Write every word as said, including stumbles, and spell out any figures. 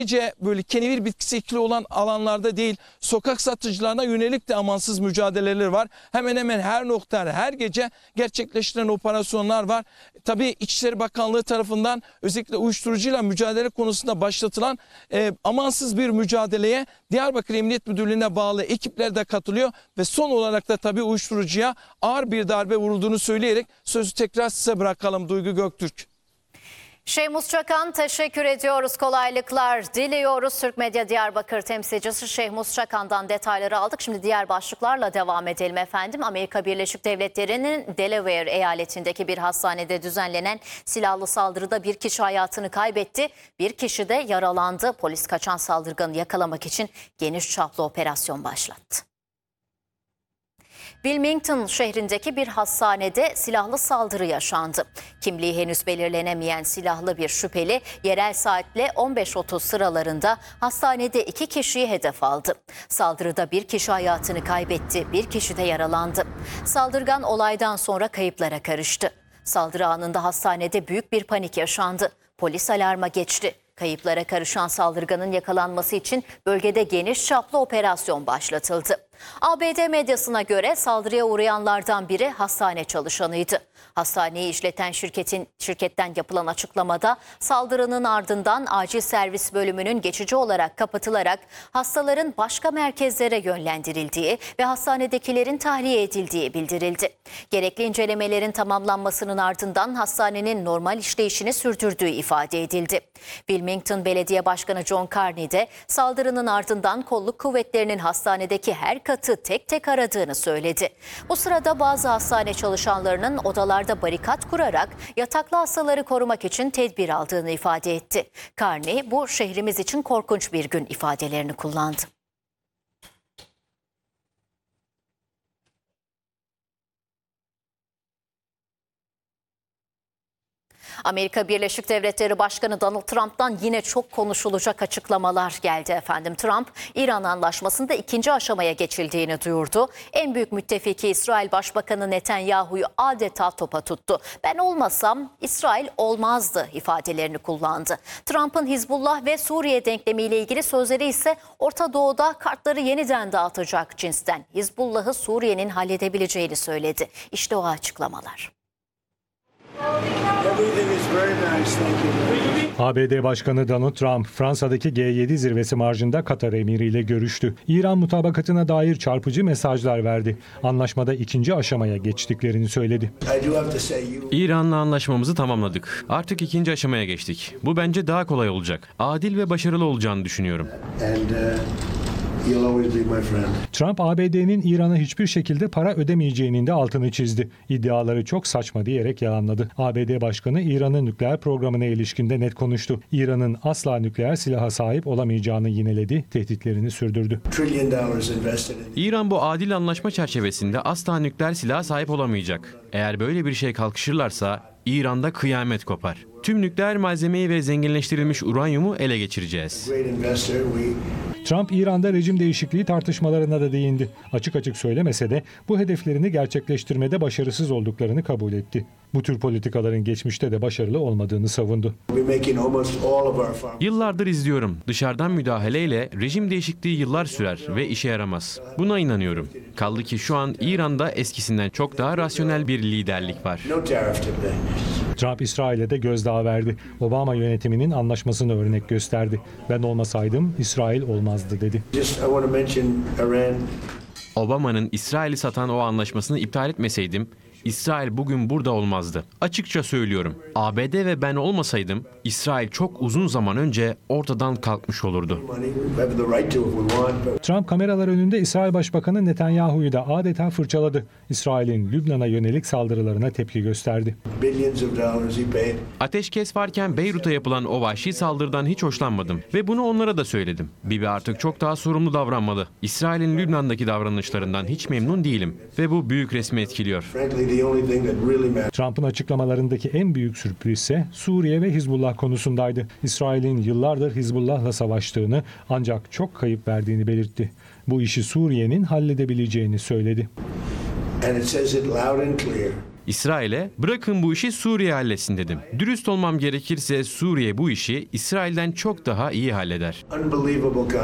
Sadece böyle kenevir bitkisi ekili olan alanlarda değil, sokak satıcılarına yönelik de amansız mücadeleleri var. Hemen hemen her noktada, her gece gerçekleştirilen operasyonlar var. Tabii İçişleri Bakanlığı tarafından özellikle uyuşturucuyla mücadele konusunda başlatılan e, amansız bir mücadeleye Diyarbakır Emniyet Müdürlüğü'ne bağlı ekipler de katılıyor ve son olarak da tabii uyuşturucuya ağır bir darbe vurulduğunu söyleyerek sözü tekrar size bırakalım Duygu Göktürk. Şeymus Çakan, teşekkür ediyoruz, kolaylıklar diliyoruz. Türk Medya Diyarbakır temsilcisi Şeymus Çakan'dan detayları aldık. Şimdi diğer başlıklarla devam edelim efendim. Amerika Birleşik Devletleri'nin Delaware eyaletindeki bir hastanede düzenlenen silahlı saldırıda bir kişi hayatını kaybetti. Bir kişi de yaralandı. Polis kaçan saldırganı yakalamak için geniş çaplı operasyon başlattı. Wilmington şehrindeki bir hastanede silahlı saldırı yaşandı. Kimliği henüz belirlenemeyen silahlı bir şüpheli yerel saatle on beş otuz sıralarında hastanede iki kişiyi hedef aldı. Saldırıda bir kişi hayatını kaybetti, bir kişi de yaralandı. Saldırgan olaydan sonra kayıplara karıştı. Saldırı anında hastanede büyük bir panik yaşandı. Polis alarma geçti. Kayıplara karışan saldırganın yakalanması için bölgede geniş çaplı operasyon başlatıldı. A B D medyasına göre saldırıya uğrayanlardan biri hastane çalışanıydı. Hastaneyi işleten şirketin şirketten yapılan açıklamada saldırının ardından acil servis bölümünün geçici olarak kapatılarak hastaların başka merkezlere yönlendirildiği ve hastanedekilerin tahliye edildiği bildirildi. Gerekli incelemelerin tamamlanmasının ardından hastanenin normal işleyişini sürdürdüğü ifade edildi. Wilmington Belediye Başkanı John Carney de saldırının ardından kolluk kuvvetlerinin hastanedeki her katı tek tek aradığını söyledi. Bu sırada bazı hastane çalışanlarının odalarda barikat kurarak yataklı hastaları korumak için tedbir aldığını ifade etti. Carney, bu şehrimiz için korkunç bir gün ifadelerini kullandı. Amerika Birleşik Devletleri Başkanı Donald Trump'tan yine çok konuşulacak açıklamalar geldi efendim. Trump, İran anlaşmasında ikinci aşamaya geçildiğini duyurdu. En büyük müttefiki İsrail Başbakanı Netanyahu'yu adeta topa tuttu. Ben olmasam İsrail olmazdı ifadelerini kullandı. Trump'ın Hizbullah ve Suriye denklemiyle ilgili sözleri ise Orta Doğu'da kartları yeniden dağıtacak cinsten. Hizbullah'ı Suriye'nin halledebileceğini söyledi. İşte o açıklamalar. A B D Başkanı Donald Trump, Fransa'daki G yedi zirvesi marjında Katar emiriyle görüştü. İran mutabakatına dair çarpıcı mesajlar verdi. Anlaşmada ikinci aşamaya geçtiklerini söyledi. İran'la anlaşmamızı tamamladık. Artık ikinci aşamaya geçtik. Bu bence daha kolay olacak. Adil ve başarılı olacağını düşünüyorum. Trump, A B D'nin İran'a hiçbir şekilde para ödemeyeceğinin de altını çizdi. İddiaları çok saçma diyerek yalanladı. A B D Başkanı İran'ın nükleer programına ilişkin de net konuştu. İran'ın asla nükleer silaha sahip olamayacağını yineledi, tehditlerini sürdürdü. İran bu adil anlaşma çerçevesinde asla nükleer silaha sahip olamayacak. Eğer böyle bir şey kalkışırlarsa İran'da kıyamet kopar. Tüm nükleer malzemeyi ve zenginleştirilmiş uranyumu ele geçireceğiz. Trump, İran'da rejim değişikliği tartışmalarına da değindi. Açık açık söylemese de bu hedeflerini gerçekleştirmede başarısız olduklarını kabul etti. Bu tür politikaların geçmişte de başarılı olmadığını savundu. Yıllardır izliyorum. Dışarıdan müdahaleyle rejim değişikliği yıllar sürer ve işe yaramaz. Buna inanıyorum. Kaldı ki şu an İran'da eskisinden çok daha rasyonel bir liderlik var. Trump, İsrail'e de gözdağı verdi. Obama yönetiminin anlaşmasını örnek gösterdi. Ben olmasaydım İsrail olmazdı dedi. Obama'nın İsrail'i satan o anlaşmasını iptal etmeseydim, İsrail bugün burada olmazdı. Açıkça söylüyorum. A B D ve ben olmasaydım İsrail çok uzun zaman önce ortadan kalkmış olurdu. Trump kameralar önünde İsrail Başbakanı Netanyahu'yu da adeta fırçaladı. İsrail'in Lübnan'a yönelik saldırılarına tepki gösterdi. Ateşkes varken Beyrut'a yapılan o vahşi saldırıdan hiç hoşlanmadım ve bunu onlara da söyledim. Bibi artık çok daha sorumlu davranmalı. İsrail'in Lübnan'daki davranışlarından hiç memnun değilim ve bu büyük resmi etkiliyor. Trump'ın açıklamalarındaki en büyük sürpriz ise Suriye ve Hizbullah konusundaydı. İsrail'in yıllardır Hizbullah'la savaştığını ancak çok kayıp verdiğini belirtti. Bu işi Suriye'nin halledebileceğini söyledi. İsrail'e bırakın bu işi Suriye halletsin dedim. Dürüst olmam gerekirse Suriye bu işi İsrail'den çok daha iyi halleder.